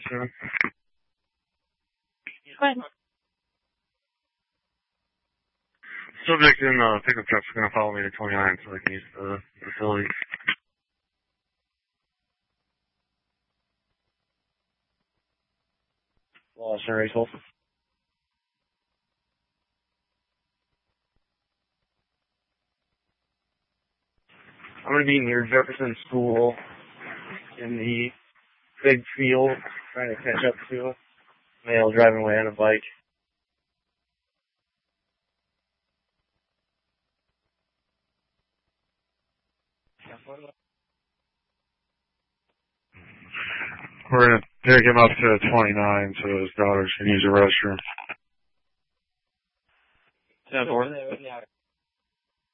soon. Go ahead. Subject in pickup truck's going to follow me to 29 so I can use the facility. Lost and Racehole. I'm going to be near Jefferson School in the big field trying to catch up to a male driving away on a bike. We're going to pick him up to 29 so his daughters can use the restroom. 10-4.